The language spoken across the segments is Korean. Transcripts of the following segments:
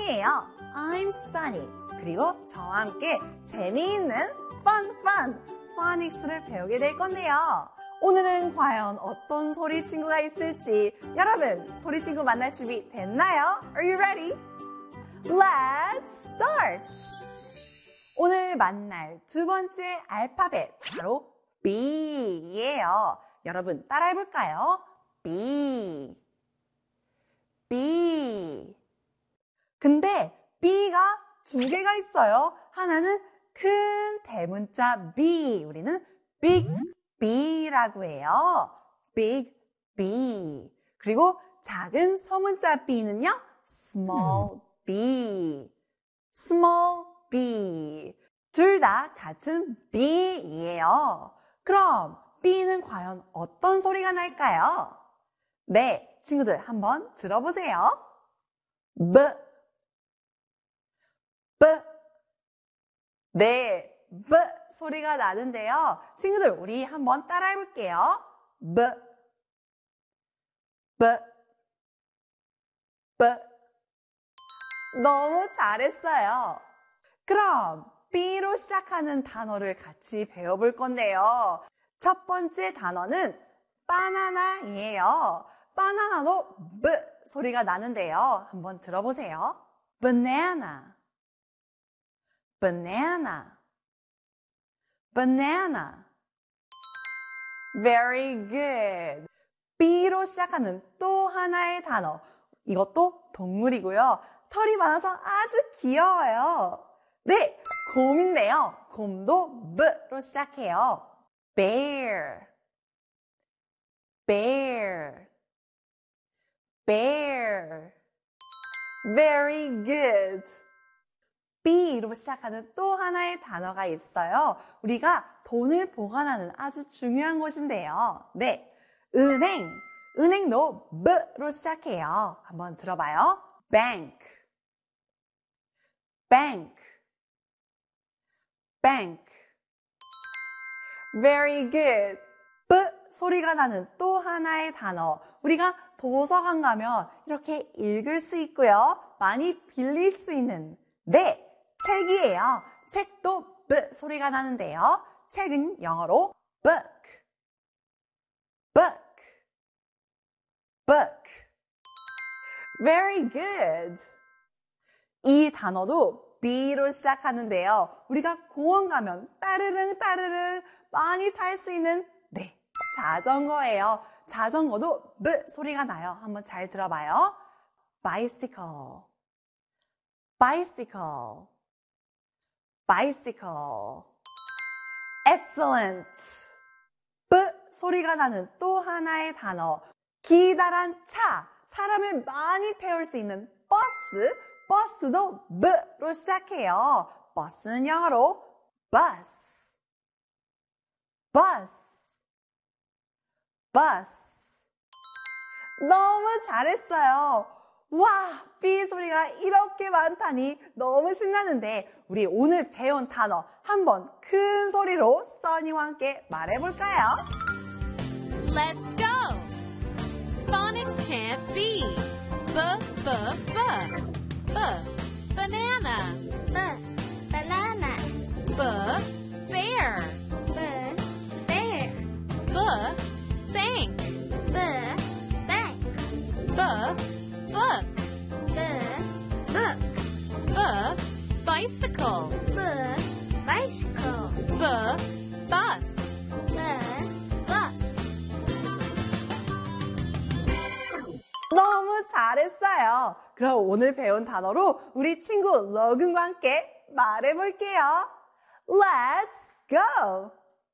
Sunny예요. I'm Sunny. 그리고 저와 함께 재미있는 fun phonics를 배우게 될 건데요. 오늘은 과연 어떤 소리 친구가 있을지 여러분 소리 친구 만날 준비 됐나요? Are you ready? Let's start! 오늘 만날 두 번째 알파벳 바로 B예요. 여러분 따라해볼까요? B. B. 근데 B가 두 개가 있어요. 하나는 큰 대문자 B. 우리는 Big B라고 해요. Big B. 그리고 작은 소문자 B는요. Small B. Small B. 둘 다 같은 B예요. 그럼 B는 과연 어떤 소리가 날까요? 네, 친구들 한번 들어보세요. B. B. 네, B 소리가 나는데요. 친구들 우리 한번 따라해 볼게요. B. B. B. 너무 잘했어요. 그럼 B로 시작하는 단어를 같이 배워볼 건데요. 첫 번째 단어는 바나나이에요. 바나나도 B 소리가 나는데요. 한번 들어보세요. Banana. Banana. Banana. Very good. B로 시작하는 또 하나의 단어. 이것도 동물이고요. 털이 많아서 아주 귀여워요. 네, 곰인데요. 곰도 B로 시작해요. Bear. Bear. Bear. Very good. B로 시작하는 또 하나의 단어가 있어요. 우리가 돈을 보관하는 아주 중요한 곳인데요. 네, 은행. 은행도 B로 시작해요. 한번 들어봐요. Bank. Bank. Bank. Very good. B 소리가 나는 또 하나의 단어. 우리가 도서관 가면 이렇게 읽을 수 있고요. 많이 빌릴 수 있는 네, 책이에요. 책도 B 소리가 나는데요. 책은 영어로 book. Book. Book. Very good. 이 단어도 B로 시작하는데요. 우리가 공원 가면 따르릉 따르릉 많이 탈 수 있는 네, 자전거예요. 자전거도 B 소리가 나요. 한번 잘 들어봐요. Bicycle. Bicycle. Bicycle. Excellent. B 소리가 나는 또 하나의 단어. 기다란 차. 사람을 많이 태울 수 있는 버스. 버스도 B로 시작해요. 버스는 영어로 bus. Bus. Bus. 너무 잘했어요. 와, B 소리가 이렇게 많다니 너무 신나는데 우리 오늘 배운 단어 한번 큰 소리로 써니와 함께 말해볼까요? Let's go! Phonics chant B. B. Banana. Banana. B. Bear. Bear. B. Bank. Bank. B. Book. Book. B. Bicycle. Bicycle. B. Bus. Bus. 너무 잘했어요. 그럼 오늘 배운 단어로 우리 친구 러근과 함께 말해볼게요. Let's go!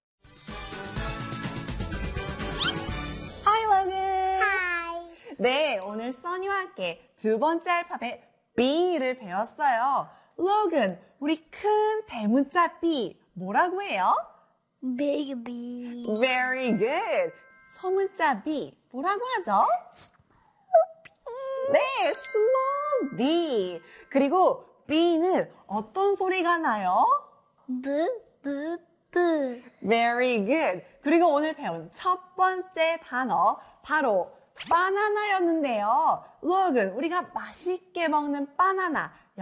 Hi, 러근! Hi. 네, 오늘 써니와 함께 두 번째 알파벳 B를 배웠어요. 러근, 우리 큰 대문자 B 뭐라고 해요? Big B. Very good. 소문자 B 뭐라고 하죠? 네, small b. 그리고 B는 어떤 소리가 나요? B. Very good. 그리고 오늘 배운 첫 번째 단어 바로 바나나였는데요. look은 우리가 맛있게 먹는 바나나.